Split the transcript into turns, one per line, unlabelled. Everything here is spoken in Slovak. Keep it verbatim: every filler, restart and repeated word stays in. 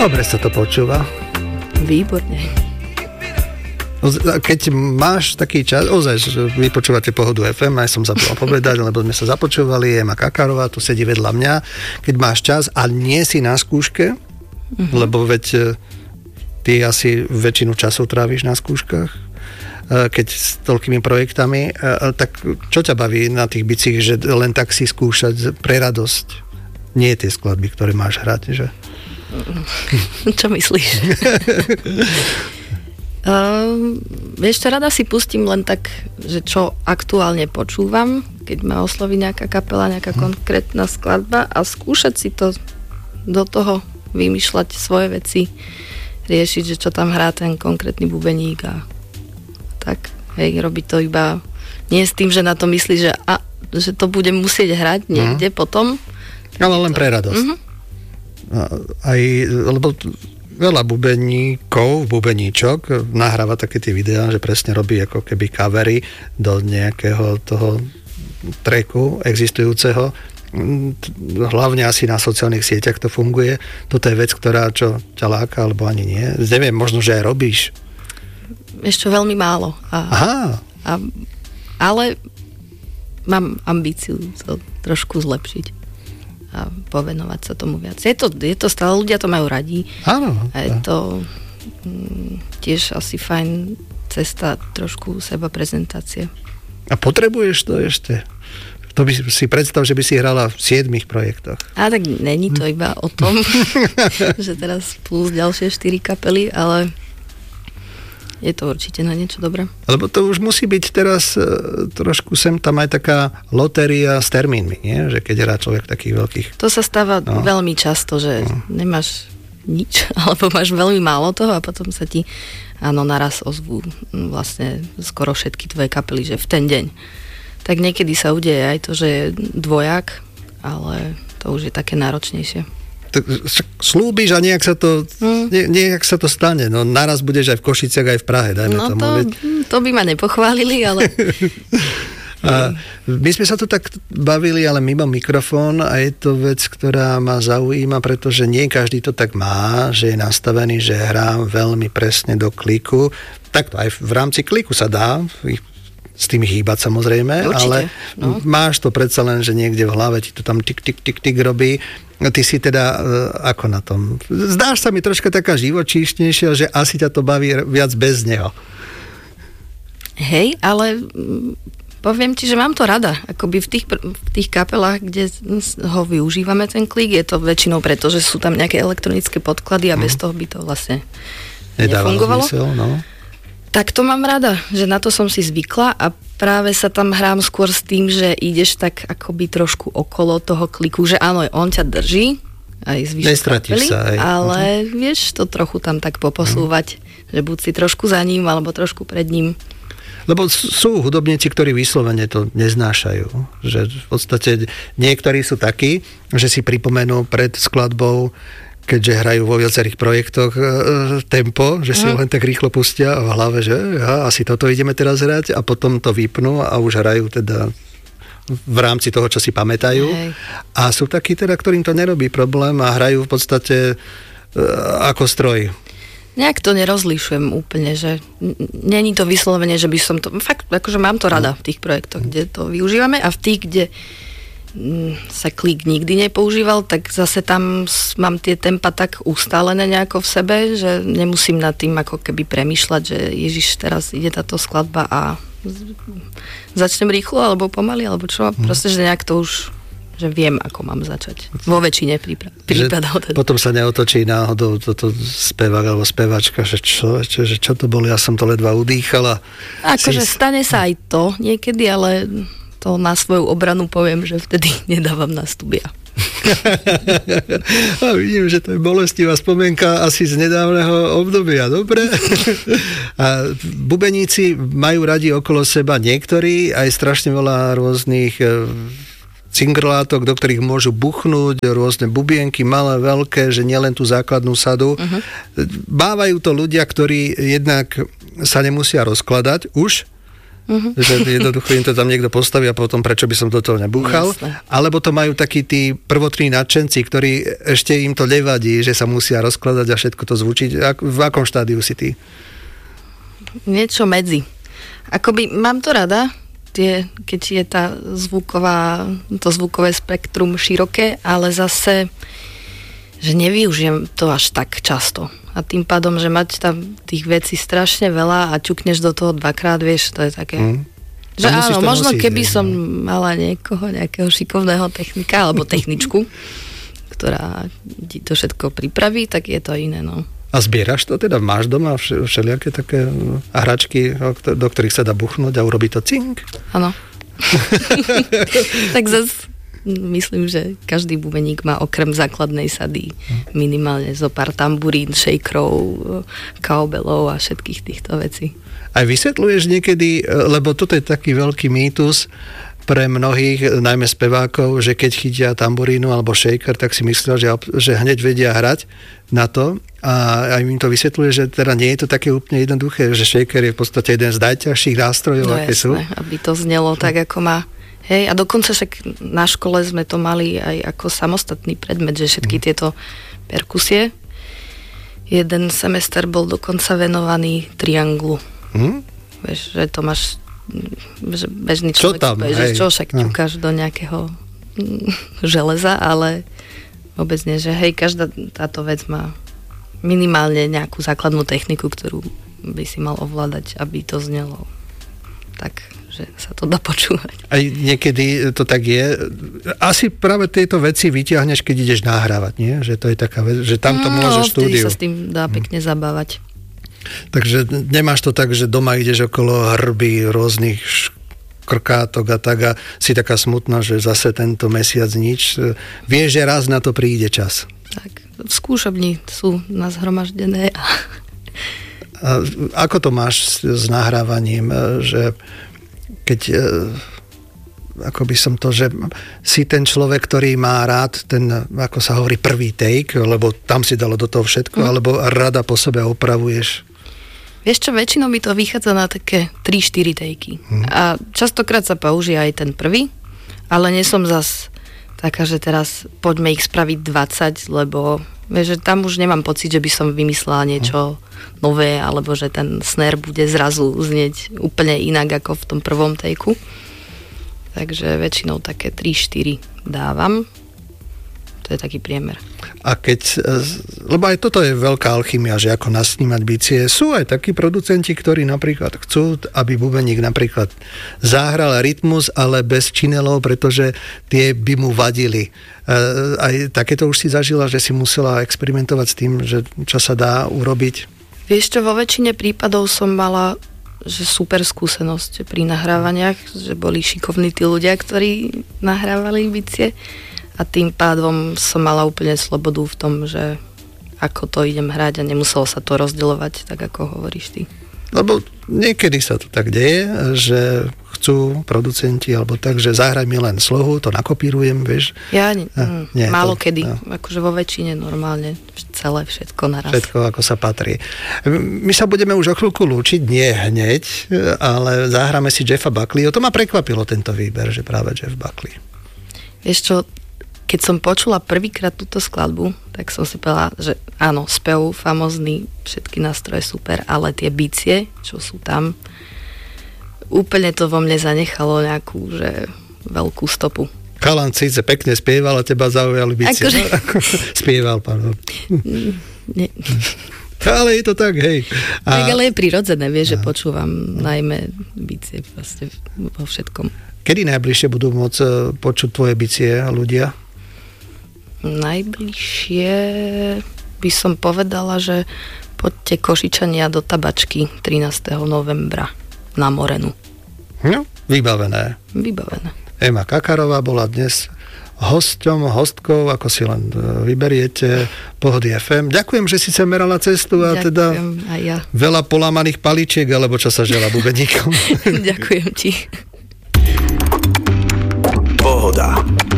Dobre sa to počúva.
Výborne.
Keď máš taký čas, ozaj, že vy počúvate Pohodu ef em, aj som zabudol povedať, lebo sme sa započúvali, Ema Kakarová tu sedí vedľa mňa. Keď máš čas a nie si na skúške, uh-huh. lebo veď ty asi väčšinu času tráviš na skúškach, keď s toľkými projektami, tak čo ťa baví na tých bicích, že len tak si skúšať pre radosť? Nie tie skladby, ktoré máš hrať, že?
Čo myslíš? Uh, vieš, čo rada si pustím len tak, že čo aktuálne počúvam, keď ma osloví nejaká kapela, nejaká hmm. konkrétna skladba a skúšať si to do toho vymýšľať svoje veci, riešiť, že čo tam hrá ten konkrétny bubeník a tak, hej, robiť to iba nie s tým, že na to myslí, že, a, že to budem musieť hrať niekde hmm. potom.
Ale len pre radosť. Uh-huh. Aj, lebo veľa bubeníkov, bubeníčok nahráva také tie videá, že presne robí ako keby covery do nejakého toho tracku existujúceho. Hlavne asi na sociálnych sieťach to funguje. Toto je vec, ktorá čo ťa láka, alebo ani nie. Neviem, možno, že aj robíš.
Ešte veľmi málo. A,
Aha.
A, ale mám ambíciu to trošku zlepšiť a povenovať sa tomu viac. Je to, je to stále, ľudia to majú radi.
Áno.
A je to m, tiež asi fajn cesta trošku seba prezentácie.
A potrebuješ to ešte? To by si predstav, že by si hrala v siedmich projektoch.
A tak není to iba o tom, že teraz plus ďalšie štyri kapely, ale je to určite na niečo dobré.
Lebo to už musí byť teraz e, trošku sem tam aj taká lotéria s termínmi, nie? Že keď hrá človek takých veľkých...
To sa stáva no. veľmi často, že no. nemáš nič, alebo máš veľmi málo toho a potom sa ti áno, naraz ozvú vlastne skoro všetky tvoje kapely, že v ten deň. Tak niekedy sa udeje aj to, že je dvojak, ale to už je také náročnejšie.
Slúbiš a nejak sa to mm. ne, nejak sa to stane. No naraz budeš aj v Košiciach, aj v Prahe, dajme
no
tomu.
To, to by ma nepochválili, ale...
A my sme sa tu tak bavili, ale mimo mikrofón a je to vec, ktorá ma zaujíma, pretože nie každý to tak má, že je nastavený, že hrám veľmi presne do kliku. Takto aj v rámci kliku sa dá s tým hýbať samozrejme,
určite,
ale
no.
máš to predsa len, že niekde v hlave ti to tam tik, tik, tik, tik robí. Ty si teda ako na tom? Zdáš sa mi troška taká živočíšnejšia, že asi ťa to baví viac bez neho.
Hej, ale poviem ti, že mám to rada. Akoby v tých, v tých kapelách, kde ho využívame ten klik, je to väčšinou preto, že sú tam nejaké elektronické podklady a mm. bez toho by to vlastne nefungovalo. Zmysel, no. Tak to mám rada, že na to som si zvykla a práve sa tam hrám skôr s tým, že ideš tak akoby trošku okolo toho kliku, že áno, on ťa drží, aj zvyšok kapely, sa, aj. ale uh-huh. vieš to trochu tam tak poposúvať, uh-huh. že buď si trošku za ním, alebo trošku pred ním.
Lebo sú hudobníci, ktorí vyslovene to neznášajú. Že v podstate niektorí sú takí, že si pripomenú pred skladbou, keďže hrajú vo viacerých projektoch e, tempo, že si mm. len tak rýchlo pustia v hlave, že ja, asi toto ideme teraz hrať a potom to vypnú a už hrajú teda v rámci toho, čo si pamätajú. Hej. A sú takí teda, ktorým to nerobí problém a hrajú v podstate e, ako stroj.
Nejak to nerozlišujem úplne, že není to vyslovene, že by som to... Fakt, akože mám to rada v tých projektoch, kde to využívame a v tých, kde sa klik nikdy nepoužíval, tak zase tam mám tie tempa tak ustálené nejako v sebe, že nemusím nad tým ako keby premýšľať, že Ježiš, teraz ide táto skladba a začnem rýchlo, alebo pomaly, alebo čo. Proste, že nejak to už, že viem, ako mám začať. Vo väčšine prípadov.
Potom sa neotočí náhodou toto spevák alebo spevačka, že čo, čo, že čo to bolo, ja som to ledva udýchala.
Akože si... stane sa aj to niekedy, ale to na svoju obranu poviem, že vtedy nedávam na studia.
A vidím, že to je bolestivá spomienka asi z nedávneho obdobia, dobre? A bubeníci majú radi okolo seba niektorí, aj strašne veľa rôznych cingrlátok, do ktorých môžu buchnúť, rôzne bubienky, malé, veľké, že nielen tú základnú sadu. Uh-huh. Bávajú to ľudia, ktorí jednak sa nemusia rozkladať už, Uh-huh. Že jednoducho im to tam niekto postaví a potom prečo by som do toho nebúchal. Jasne. Alebo to majú takí tí prvotní nadšenci, ktorí ešte im to nevadí, že sa musia rozkladať a všetko to zvučiť. V akom štádiu si ty?
Niečo medzi. Akoby mám to rada, tie, keď je tá zvuková, to zvukové spektrum široké, ale zase že nevyužijem to až tak často. A tým pádom, že mať tam tých vecí strašne veľa a čukneš do toho dvakrát, vieš, to je také... Mm. Že áno, možno nosiť, keby ne, som no. mala niekoho, nejakého šikovného technika alebo techničku, ktorá ti to všetko pripraví, tak je to iné, no.
A zbieraš to teda? Máš doma všelijaké také hračky, do ktorých sa dá buchnúť a urobiť to cink?
Áno. Tak zase myslím, že každý bubeník má okrem základnej sady minimálne zo pár tamburín, shakerov, kaubelov a všetkých týchto vecí.
Aj vysvetľuješ niekedy, lebo toto je taký veľký mýtus pre mnohých, najmä spevákov, že keď chytia tamburínu alebo shaker, tak si myslia, že, že hneď vedia hrať na to a aj im to vysvetľuje, že teda nie je to také úplne jednoduché, že shaker je v podstate jeden z najťažších nástrojov,
no
aké
jasné,
sú.
Aby to znelo tak, ako má. Hej, a dokonca však na škole sme to mali aj ako samostatný predmet, že všetky mm. tieto perkusie. Jeden semester bol dokonca venovaný trianglu. Mm. Vieš, že to máš, že bežný človek
čo tam,
povie, že čo však no. ťukáš do nejakého železa, ale vôbec nie, že hej, každá táto vec má minimálne nejakú základnú techniku, ktorú by si mal ovládať, aby to znelo tak, že sa to dá počúvať.
Aj niekedy to tak je. Asi práve tieto veci vyťahneš, keď ideš nahrávať, nie? Že to je taká vec, že tam to
no,
môžeš štúdiu.
No, sa s tým dá pekne hmm. zabávať.
Takže nemáš to tak, že doma ideš okolo hrby rôznych krkátok a tak a si taká smutná, že zase tento mesiac nič. Vieš, že raz na to príde čas.
Tak, v skúšobni sú nazhromaždené a
A ako to máš s nahrávaním, že keď, ako by som to, že si ten človek, ktorý má rád ten, ako sa hovorí, prvý take, lebo tam si dalo do toho všetko, mm. alebo rada po sebe opravuješ?
Vieš čo, väčšinou mi to vychádza na také tri štyri takey. Mm. A častokrát sa použije aj ten prvý, ale nie som zas taká, že teraz poďme ich spraviť dvadsať, lebo vieš, že tam už nemám pocit, že by som vymyslela niečo nové, alebo že ten snare bude zrazu znieť úplne inak ako v tom prvom takeu. Takže väčšinou také tri štyri dávam. To je taký priemer.
A keď, lebo aj toto je veľká alchymia, že ako nasnímať bicie. Sú aj takí producenti, ktorí napríklad chcú, aby bubeník napríklad zahral rytmus, ale bez činelov, pretože tie by mu vadili. Aj takéto už si zažila, že si musela experimentovať s tým, že čo sa dá urobiť?
Vieš čo, vo väčšine prípadov som mala že super skúsenosť pri nahrávaniach, že boli šikovní tí ľudia, ktorí nahrávali bicie. A tým pádom som mala úplne slobodu v tom, že ako to idem hrať a nemuselo sa to rozdeľovať, tak ako hovoríš ty.
Lebo niekedy sa to tak deje, že chcú producenti, alebo tak, že zahraj mi len slohu, to nakopírujem, vieš.
Ja nie, a, nie málo to, kedy, no. Akože vo väčšine normálne celé všetko naraz.
Všetko, ako sa patrí. My sa budeme už o chvíľku lúčiť, nie hneď, ale zahráme si Jeffa Buckleyho. To ma prekvapilo, tento výber, že práve Jeff Buckley.
Vieš čo, keď som počula prvýkrát túto skladbu, tak som si povedala, že áno, spev famózny, všetky nástroje super, ale tie bicie, čo sú tam, úplne to vo mne zanechalo nejakú, že veľkú stopu.
Chalan síce pekne spieval, a teba zaujali bicie. Akože... Spieval, pardon.
Nie.
Ale je to tak, hej.
A... Tak ale je prirodzené, vieš, že počúvam najmä bicie proste vo všetkom.
Kedy najbližšie budú môcť počuť tvoje bicie ľudia?
Najbližšie by som povedala, že poďte Košičania do Tabačky trinásteho novembra na Morenu.
No, vybavené.
Vybavené.
Ema Kakarová bola dnes hosťom, hostkou, ako si len vyberiete, Pohody ef em. Ďakujem, že si sa merala cestu a
Ďakujem,
teda
aj ja.
Veľa polámaných palíčiek, alebo čo sa žela bubeníkom.
Ďakujem ti.
Pohoda.